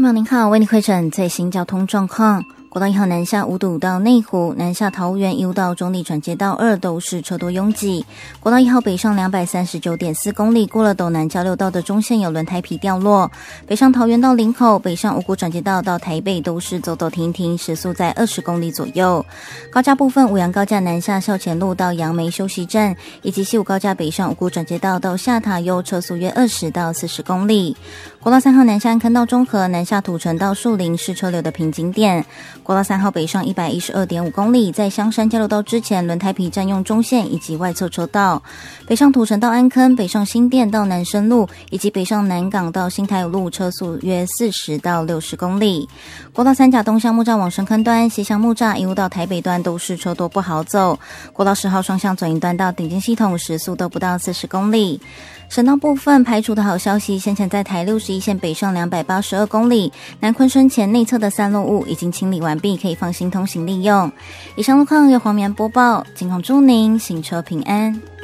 朋友您好，为您汇诊最新交通状况。国道1号南下五堵到内湖，南下桃园1路到中坜转接道2都是车多拥挤。国道1号北上 239.4 公里，过了斗南交流道的中线有轮胎皮掉落。北上桃园到林口，北上五股转接道到台北都是走走停停，时速在20公里左右。高架部分，五杨高架南下校前路到杨梅休息站，以及西武高架北上五股转接道到下塔悠，车速约20到40公里。国道3号南下安坑到中和，南下土城到树林是车流的瓶颈点。国道3号北上 112.5 公里，在香山交流道之前轮胎皮占用中线以及外侧车道。北上土城到安坑，北上新店到南深路，以及北上南港到新台五路，车速约40到60公里。国道3甲东向木栅往深坑端，西向木栅一路到台北端都是车多不好走。国道10号双向转运端到顶尖系统，时速都不到40公里。省道部分排除的好消息，先前在台61线北上282公里，南昆生前内侧的散落物已经清理完毕，可以放心通行利用。以上路况由黄绵播报，尽况祝您行车平安。